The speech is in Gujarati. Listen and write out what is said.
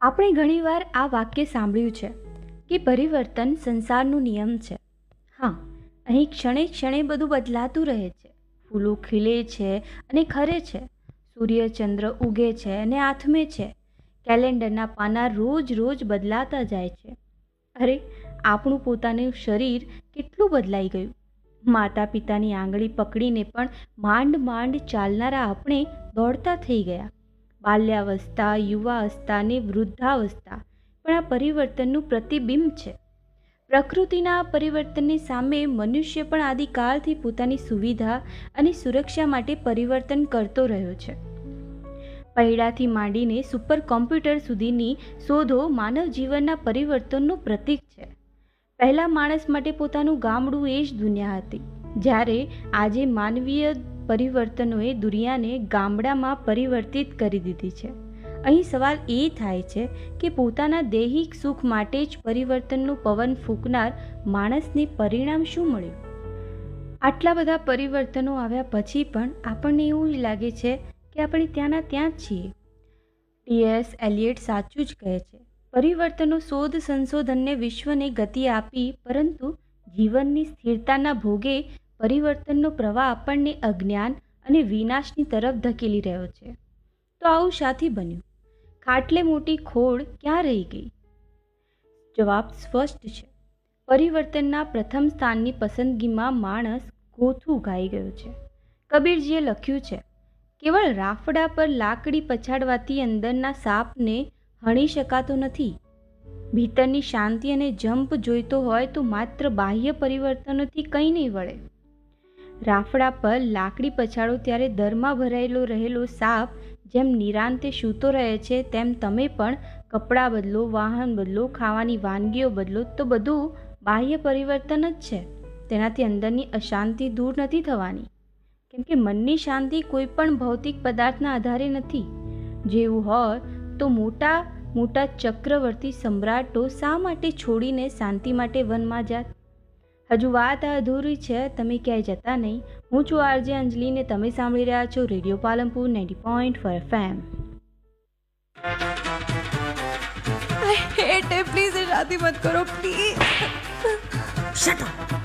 આપણે ઘણીવાર આ વાક્ય સાંભળ્યું છે કે પરિવર્તન સંસારનો નિયમ છે. હા, અહીં ક્ષણે ક્ષણે બધું બદલાતું રહે છે. ફૂલો ખીલે છે અને ખરે છે, સૂર્ય ચંદ્ર ઉગે છે અને આથમે છે, કેલેન્ડરના પાના રોજ રોજ બદલાતા જાય છે. અરે, આપણું પોતાનું શરીર કેટલું બદલાઈ ગયું. માતા પિતાની આંગળી પકડીને પણ માંડ માંડ ચાલનારા આપણે દોડતા થઈ ગયા. બાલ્યાવસ્થા, યુવાવસ્થા અને વૃદ્ધાવસ્થા પણ આ પરિવર્તનનું પ્રતિબિંબ છે. પ્રકૃતિના આ પરિવર્તનની સામે મનુષ્ય પણ આદિકાળથી પોતાની સુવિધા અને સુરક્ષા માટે પરિવર્તન કરતો રહ્યો છે. પૈડાથી માંડીને સુપર કોમ્પ્યુટર સુધીની શોધો માનવ જીવનના પરિવર્તનનું પ્રતીક છે. પહેલા માણસ માટે પોતાનું ગામડું એ જ દુનિયા હતી, જ્યારે આજે માનવીય પરિવર્તનોએ દુનિયાને ગામડામાં પરિવર્તિત કરી દીધી છે. અહીં સવાલ એ થાય છે કે પોતાના દૈહિક સુખ માટે જ પરિવર્તનનું પવન ફૂંકનાર માણસને પરિણામ શું મળ્યું? આટલા બધા પરિવર્તનો આવ્યા પછી પણ આપણને એવું જ લાગે છે કે આપણે ત્યાંના ત્યાં જ છીએ. ટી.એસ. એલિયટ સાચું જ કહે છે, પરિવર્તનો શોધ સંશોધનને વિશ્વને ગતિ આપી, પરંતુ જીવનની સ્થિરતાના ભોગે પરિવર્તનનો પ્રવાહ આપણને અજ્ઞાન અને વિનાશની તરફ ધકેલી રહ્યો છે. તો આવું શાથી બન્યું? ખાટલે મોટી ખોડ ક્યાં રહી ગઈ? જવાબ સ્પષ્ટ છે. પરિવર્તનના પ્રથમ સ્થાનની પસંદગીમાં માણસ ગોથું ગાઈ ગયો છે. કબીરજીએ લખ્યું છે, કેવળ રાફડા પર લાકડી પછાડવાથી અંદરના સાપને હણી શકાતો નથી. ભીતરની શાંતિ અને જંપ જોઈતો હોય તો માત્ર બાહ્ય પરિવર્તનોથી કંઈ નહીં વળે. રાફડા પર લાકડી પછાડો ત્યારે દરમાં ભરાયેલો રહેલો સાપ જેમ નિરાંતે સૂતો રહે છે, તેમ તમે પણ કપડાં બદલો, વાહન બદલો, ખાવાની વાનગીઓ બદલો, તો બધું બાહ્ય પરિવર્તન જ છે. તેનાથી અંદરની અશાંતિ દૂર નથી થવાની. કેમ કે મનની શાંતિ કોઈ પણ ભૌતિક પદાર્થના આધારે નથી. જેવું હોય તો મોટા મોટા ચક્રવર્તી સમ્રાટો શા માટે છોડીને શાંતિ માટે વનમાં જાત? હજુ વાત અધૂરી છે, તમે ક્યાંય જતા નહીં. હું છું આરજે અંજલિ ને તમે સાંભળી રહ્યા છો radio Palanpur 90.4 FM. I hate it. Please शादी मत करो, please. Shut up.